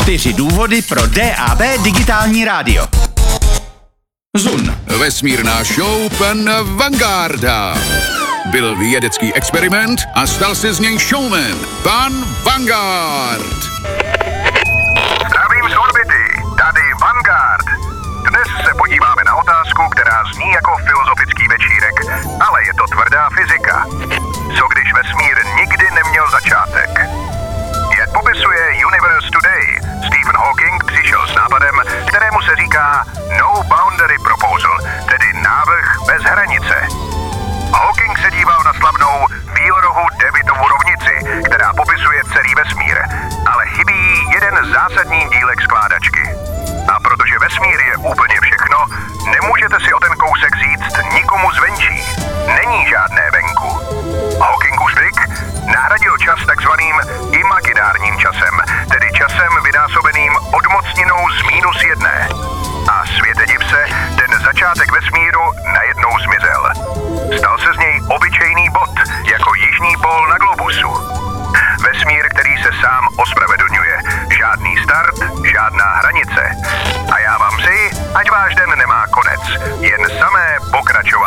4 důvody pro DAB digitální rádio. Zun. Vesmírná show pan Vangarda. Byl vědecký experiment a stal se z něj showman. Pan Vanguard. Zdravím z orbity, tady Vanguard. Dnes se podíváme na otázku, která zní jako filozofický večírek, ale je to tvrdá fyzika. Co když vesmír nikdy neměl začátek? Jak popisuje Universe Today, Stephen Hawking přišel s nápadem, kterému se říká No Boundary Proposal, tedy návrh bez hranice. Hawking se díval na slavnou Wheelerovu Davidovu rovnici, která popisuje celý vesmír, ale chybí jeden zásadní dílek skládačky. A protože vesmír je úplně všechno, nemůžete si o ten kousek říct nikomu zvenčí. Není žádné venku. Hawkingův trik nahradil čas takzvaným imaginárním časem, tedy časem vynásobeným odmocninou z -1. A světe div se, ten začátek vesmíru najednou zmizel. Stal se z něj obyčejný bod, jako jižní pól na globusu. Vesmír, který se sám ospravedlňuje. Žádný start, žádná hranice. A já vám přeji, ať váš den nemá konec, jen samé pokračování.